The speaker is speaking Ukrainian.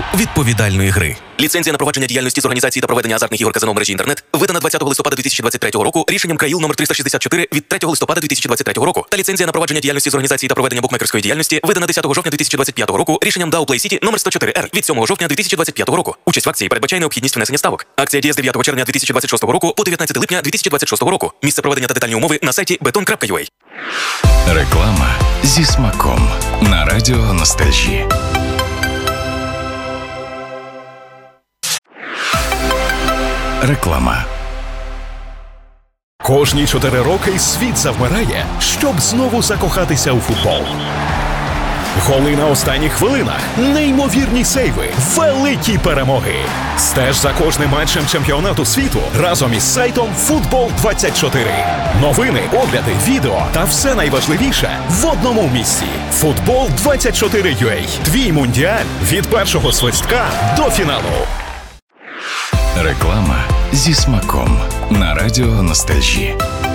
відповідальної гри. Ліцензія на провадження діяльності з організації та проведення азартних ігор казино в мережі інтернет видана 20 листопада 2023 року рішенням КАІЛ номер 364 від 3 листопада 2023 року. Та ліцензія на провадження діяльності з організації та проведення букмекерської діяльності видана 10 жовтня 2025 року рішенням DAO Play City номер 104-Р від 7 жовтня 2025 року. Участь в акції передбачає необхідність внесення ставок. Акція діє з 9 червня 2026 року по 19 липня 2026 року. Місце проведення та детальні умови на сайті beton.ua. Реклама зі смаком на радіо Ностальжі. Реклама. Кожні 4 роки світ завмирає, щоб знову закохатися у футбол. Голи на останніх хвилинах, неймовірні сейви, великі перемоги. Стеж за кожним матчем чемпіонату світу разом із сайтом Футбол24. Новини, огляди, відео та все найважливіше в одному місці. Футбол24.ua. Твій мундіаль від першого свистка до фіналу. Реклама зі смаком на радіо Ностальжі.